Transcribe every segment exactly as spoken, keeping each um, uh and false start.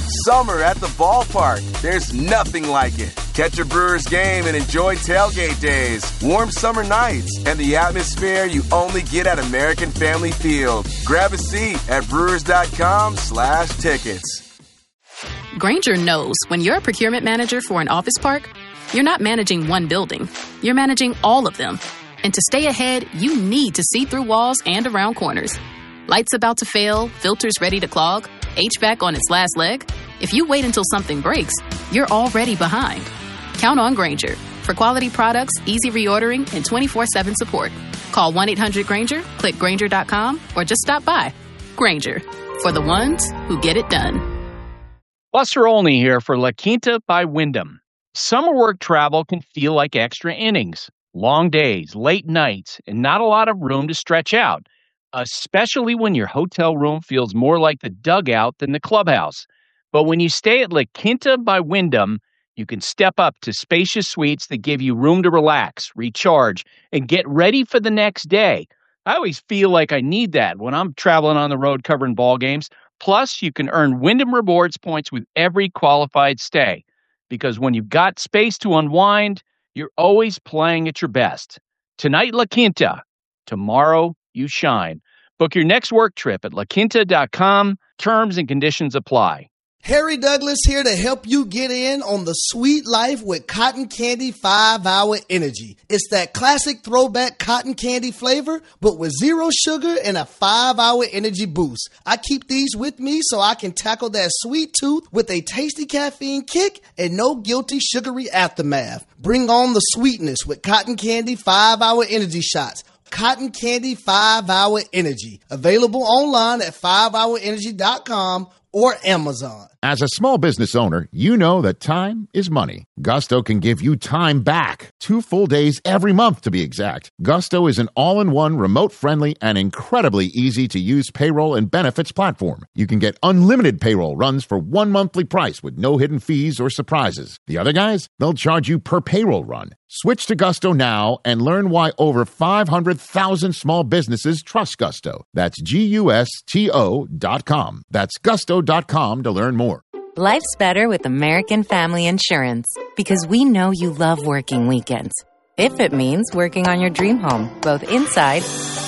Summer at the ballpark. There's nothing like it. Catch a Brewers game and enjoy tailgate days, warm summer nights, and the atmosphere you only get at American Family Field. Grab a seat at brewers.com slash tickets. Grainger knows when you're a procurement manager for an office park, you're not managing one building. You're managing all of them. And to stay ahead, you need to see through walls and around corners. Lights about to fail, filters ready to clog, H V A C on its last leg. If you wait until something breaks, you're already behind. Count on Grainger for quality products, easy reordering, and twenty-four seven support. Call one eight hundred Grainger, click Grainger dot com, or just stop by. Grainger, for the ones who get it done. Buster Olney here for La Quinta by Wyndham. Summer work travel can feel like extra innings. Long days, late nights, and not a lot of room to stretch out, especially when your hotel room feels more like the dugout than the clubhouse. But when you stay at La Quinta by Wyndham, you can step up to spacious suites that give you room to relax, recharge, and get ready for the next day. I always feel like I need that when I'm traveling on the road covering ball games. Plus, you can earn Wyndham Rewards points with every qualified stay. Because when you've got space to unwind, you're always playing at your best. Tonight, La Quinta. Tomorrow, you shine. Book your next work trip at la quinta dot com. Terms and conditions apply. Harry Douglas here to help you get in on the sweet life with Cotton Candy five hour Energy. It's that classic throwback cotton candy flavor, but with zero sugar and a five hour energy boost. I keep these with me so I can tackle that sweet tooth with a tasty caffeine kick and no guilty sugary aftermath. Bring on the sweetness with Cotton Candy five hour Energy shots. Cotton Candy five hour Energy. Available online at five hour energy dot com or Amazon. As a small business owner, you know that time is money. Gusto can give you time back. Two full days every month, to be exact. Gusto is an all-in-one, remote-friendly, and incredibly easy-to-use payroll and benefits platform. You can get unlimited payroll runs for one monthly price with no hidden fees or surprises. The other guys, they'll charge you per payroll run. Switch to Gusto now and learn why over five hundred thousand small businesses trust Gusto. That's G U S T O dot com. That's gusto dot com to learn more. Life's better with American Family Insurance because we know you love working weekends. If it means working on your dream home, both inside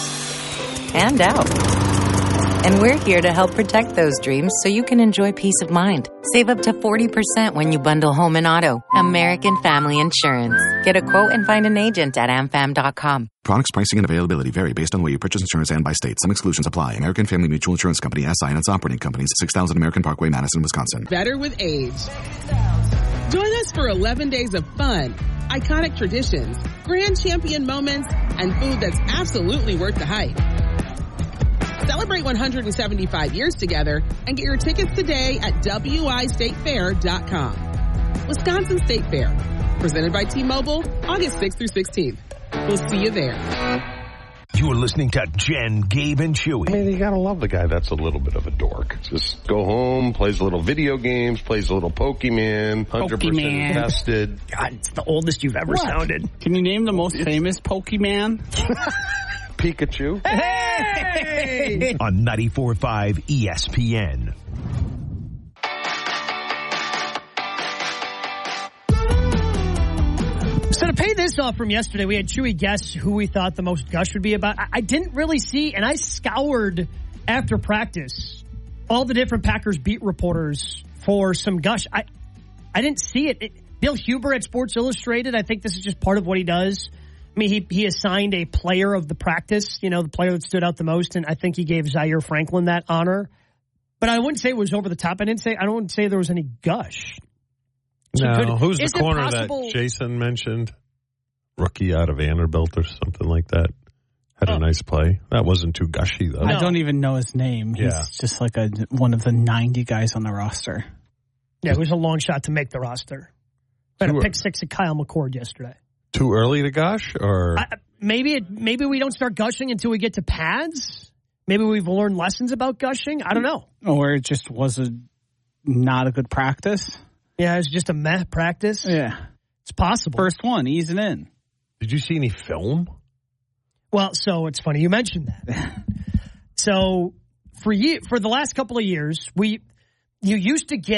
and out. And we're here to help protect those dreams so you can enjoy peace of mind. Save up to forty percent when you bundle home and auto. American Family Insurance. Get a quote and find an agent at a m fam dot com. Products, pricing, and availability vary based on where you purchase insurance and by state. Some exclusions apply. American Family Mutual Insurance Company, S I and its operating companies, six thousand American Parkway, Madison, Wisconsin. Better with age. Join us for eleven days of fun, iconic traditions, grand champion moments, and food that's absolutely worth the hype. Celebrate one hundred seventy-five years together and get your tickets today at w i state fair dot com. Wisconsin State Fair, presented by T-Mobile, August sixth through sixteenth. We'll see you there. You're listening to Jen, Gabe, and Chewy. I mean, you gotta love the guy that's a little bit of a dork. Just go home, plays a little video games, plays a little Pokemon, one hundred percent Pokemon. invested. God, it's the oldest you've ever What? sounded. Can you name the most famous Pokemon? Pikachu. Hey! On ninety-four point five E S P N. So to pay this off from yesterday, we had Chewy guess who we thought the most gush would be about. I, I didn't really see, and I scoured after practice all the different Packers beat reporters for some gush. I I didn't see it. it. Bill Huber at Sports Illustrated, I think this is just part of what he does. I mean, he he assigned a player of the practice, you know, the player that stood out the most, and I think he gave Zaire Franklin that honor. But I wouldn't say it was over the top. I didn't say I don't say there was any gush. So no, could, who's the corner that Jason mentioned? Rookie out of Vanderbilt or something like that. Had a oh. nice play. That wasn't too gushy, though. I don't even know his name. He's yeah. just like a one of the ninety guys on the roster. Yeah, it was a long shot to make the roster. Had a pick six at Kyle McCord yesterday. Too early to gush? Or I, maybe it, maybe we don't start gushing until we get to pads? Maybe we've learned lessons about gushing? I don't know. Or it just was a not a good practice? Yeah, it's just a meh practice. Yeah. It's possible. First one, easing in. Did you see any film? Well, so it's funny you mentioned that. So for you, for the last couple of years, we you used to get